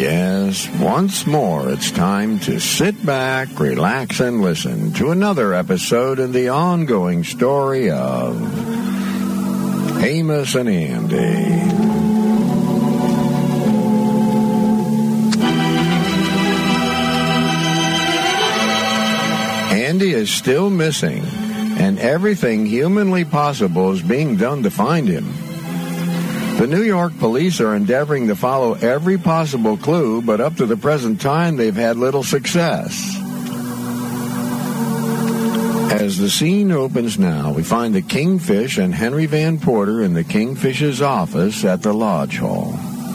Yes, once more it's time to sit back, relax, and listen to another episode in the ongoing story of Amos and Andy. Andy is still missing, and everything humanly possible is being done to find him. The New York police are endeavoring to follow every possible clue, but up to the present time, they've had little success. As the scene opens now, we find the Kingfish and Henry Van Porter in the Kingfish's office at the Lodge Hall.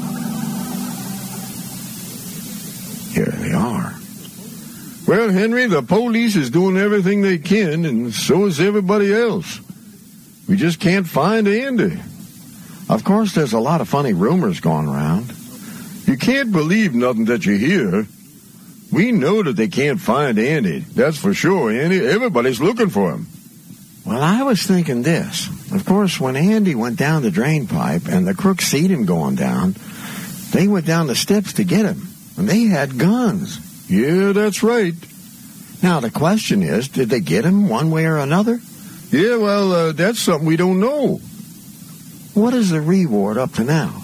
Here they are. Well, Henry, the police is doing everything they can, and so is everybody else. We just can't find Andy. Of course, there's a lot of funny rumors going around. You can't believe nothing that you hear. We know that they can't find Andy. That's for sure, Andy. Everybody's looking for him. Well, I was thinking this. Of course, when Andy went down the drain pipe and the crooks seen him going down, they went down the steps to get him, and they had guns. Yeah, that's right. Now, the question is, did they get him one way or another? Yeah, well, that's something we don't know. What is the reward up to now?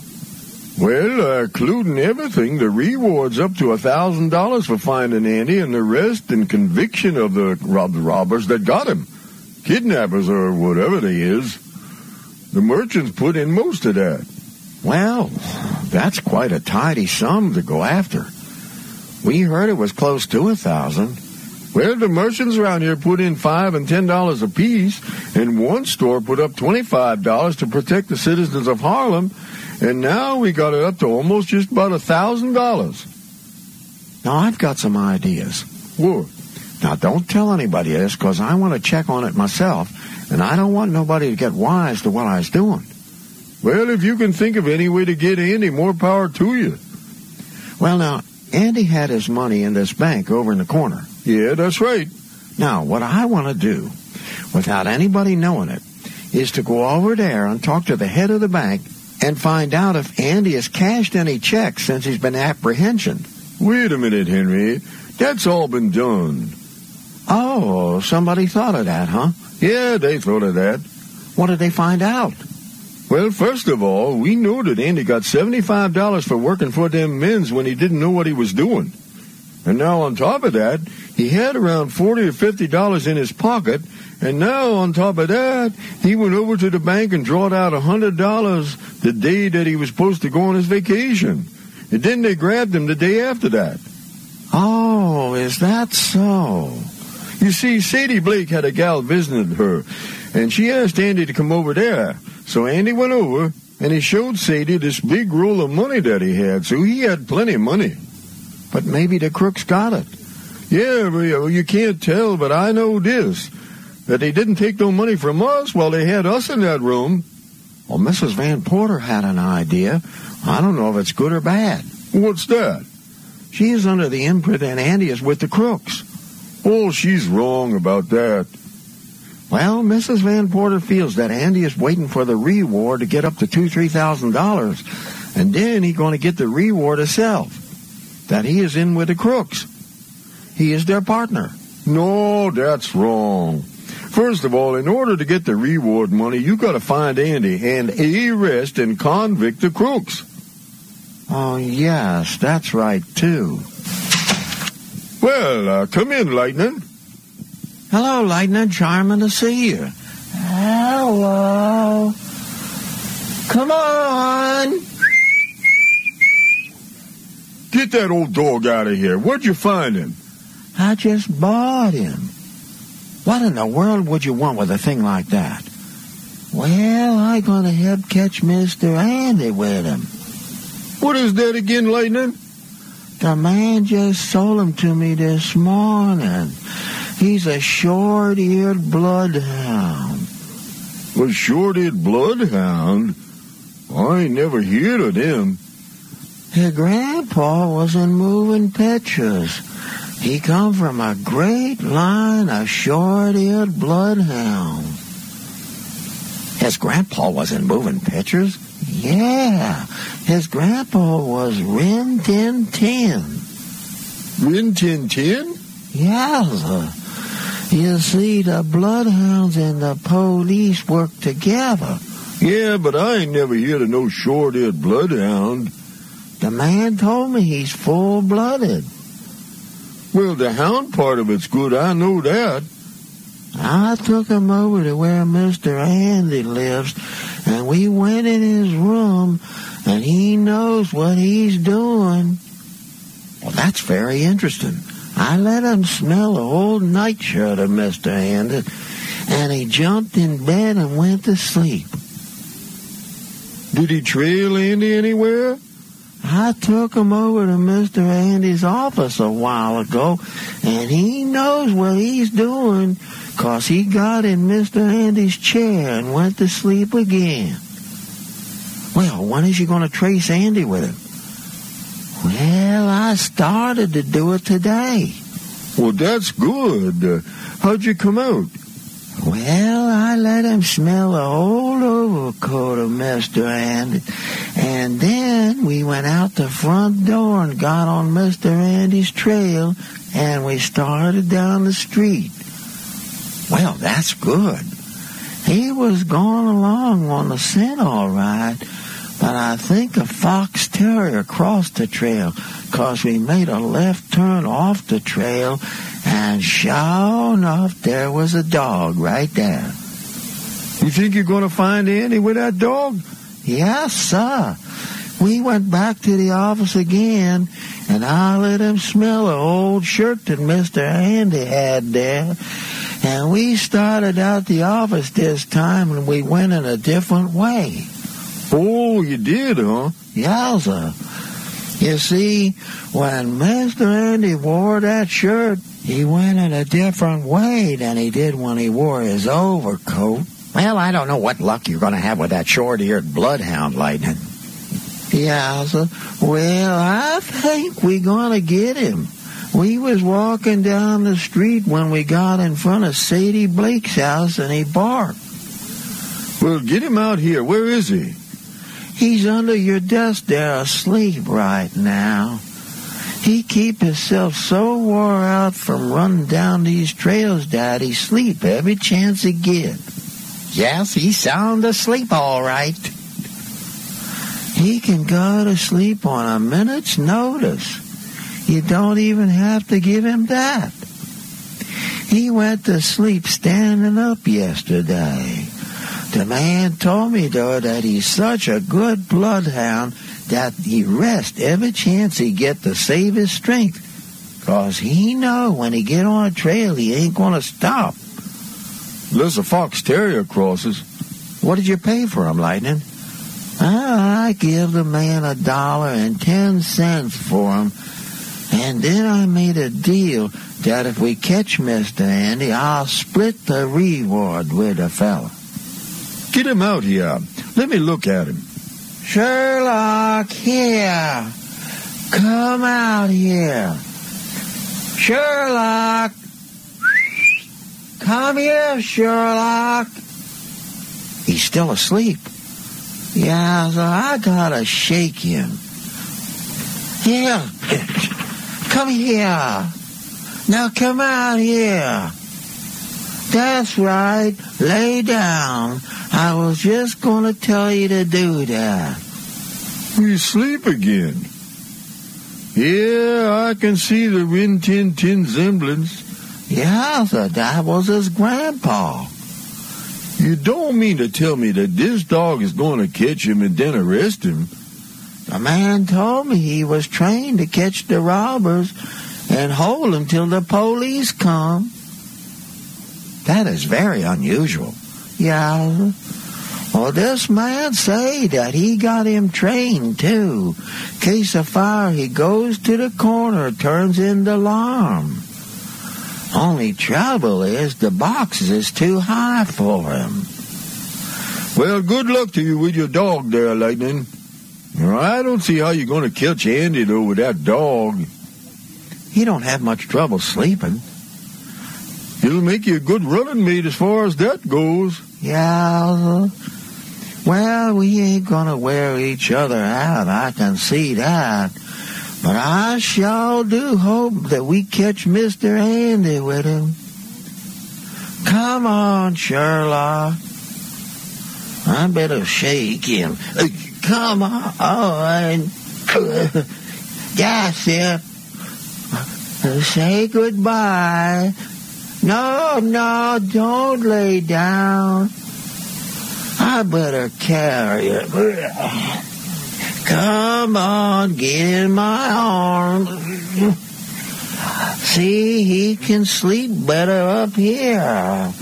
Well, including everything, the reward's up to $1,000 for finding Andy and the arrest and conviction of the robbers that got him. Kidnappers or whatever they is. The merchants put in most of that. Well, that's quite a tidy sum to go after. We heard it was close to $1,000. Well, the merchants around here put in $5 and $10 apiece, and one store put up $25 to protect the citizens of Harlem, and now we got it up to almost just about $1,000. Now, I've got some ideas. What? Now, don't tell anybody this, because I want to check on it myself, and I don't want nobody to get wise to what I was doing. Well, if you can think of any way to get Andy, more power to you. Well, now, Andy had his money in this bank over in the corner. Yeah, that's right. Now, what I want to do, without anybody knowing it, is to go over there and talk to the head of the bank and find out if Andy has cashed any checks since he's been apprehended. Wait a minute, Henry. That's all been done. Oh, somebody thought of that, huh? Yeah, they thought of that. What did they find out? Well, first of all, we know that Andy got $75 for working for them men's when he didn't know what he was doing. And now on top of that, he had around $40 or $50 in his pocket, and now on top of that, he went over to the bank and drawed out $100 the day that he was supposed to go on his vacation. And then they grabbed him the day after that. Oh, is that so? You see, Sadie Blake had a gal visiting her, and she asked Andy to come over there. So Andy went over, and he showed Sadie this big roll of money that he had, so he had plenty of money. But maybe the crooks got it. Yeah, well, you can't tell, but I know this, that they didn't take no money from us while they had us in that room. Well, Mrs. Van Porter had an idea. I don't know if it's good or bad. What's that? She is under the imprint that Andy is with the crooks. Oh, she's wrong about that. Well, Mrs. Van Porter feels that Andy is waiting for the reward to get up to $2,000-$3,000, and then he's going to get the reward himself. That he is in with the crooks. He is their partner. No, that's wrong. First of all, in order to get the reward money, you got to find Andy and arrest and convict the crooks. Oh, yes, that's right, too. Well, come in, Lightning. Hello, Lightning. Charming to see you. Hello. Come on. Get that old dog out of here. Where'd you find him? I just bought him. What in the world would you want with a thing like that? Well, I'm going to help catch Mr. Andy with him. What is that again, Lightning? The man just sold him to me this morning. He's a short-eared bloodhound. A short-eared bloodhound? I ain't never heard of them. His grandpa was in moving pictures. He come from a great line of short-eared bloodhounds. His grandpa was in moving pictures? Yeah, his grandpa was Rin Tin Tin. Rin Tin Tin? Yeah, sir. You see, the bloodhounds and the police work together. Yeah, but I ain't never heard of no short-haired bloodhound. The man told me he's full-blooded. Well, the hound part of it's good, I know that. I took him over to where Mr. Andy lives, and we went in his room, and he knows what he's doing. Well, that's very interesting. I let him smell the old nightshirt of Mr. Andy, and he jumped in bed and went to sleep. Did he trail Andy anywhere? I took him over to Mr. Andy's office a while ago, and he knows what he's doing, 'cause he got in Mr. Andy's chair and went to sleep again. Well, when is you going to trace Andy with him? Well, I started to do it today. Well, that's good. How'd you come out? Well, I let him smell the old overcoat of Mr. Andy, and then we went out the front door and got on Mr. Andy's trail, and we started down the street. Well, that's good. He was going along on the scent all right, but I think a fox terrier crossed the trail, 'cause we made a left turn off the trail, and sure enough, there was a dog right there. You think you're going to find Andy with that dog? Yes, sir. We went back to the office again, and I let him smell the old shirt that Mr. Andy had there, and we started out the office this time, and we went in a different way. Oh, you did, huh? Yes, sir. You see, when Mr. Andy wore that shirt, he went in a different way than he did when he wore his overcoat. Well, I don't know what luck you're going to have with that short-eared bloodhound, Lightning. Yeah, sir. Well, I think we're going to get him. We was walking down the street when we got in front of Sadie Blake's house, and he barked. Well, get him out here. Where is he? He's under your desk there asleep right now. He keep himself so wore out from running down these trails that he sleep every chance he get. Yes, he's sound asleep all right. He can go to sleep on a minute's notice. You don't even have to give him that. He went to sleep standing up yesterday. The man told me, though, that he's such a good bloodhound that he rests every chance he get to save his strength, 'cause he know when he get on a trail he ain't going to stop. Unless a fox terrier crosses. What did you pay for him, Lightning? I give the man $1.10 for him, and then I made a deal that if we catch Mr. Andy, I'll split the reward with the fella. Get him out here. Let me look at him. Sherlock, here. Come out here. Sherlock. Come here, Sherlock. He's still asleep. Yeah, so I gotta shake him. Here. Come here. Now come out here. That's right. Lay down. I was just going to tell you to do that. We sleep again. Yeah, I can see the Rin Tin Tin semblance. Yeah, sir, that was his grandpa. You don't mean to tell me that this dog is going to catch him and then arrest him? The man told me he was trained to catch the robbers and hold them till the police come. That is very unusual. Yeah. Well, this man say that he got him trained, too. Case of fire, he goes to the corner, turns in the alarm. Only trouble is the boxes is too high for him. Well, good luck to you with your dog there, Lightning. I don't see how you're going to catch Andy, though, with that dog. He don't have much trouble sleeping. He'll make you a good running mate as far as that goes. Yeah. Well, we ain't gonna wear each other out, I can see that. But I sure do hope that we catch Mr. Andy with him. Come on, Sherlock. I better shake him. Come on. That's it. Say goodbye. No, don't lay down. I better carry it. Come on, get in my arms. See, he can sleep better up here.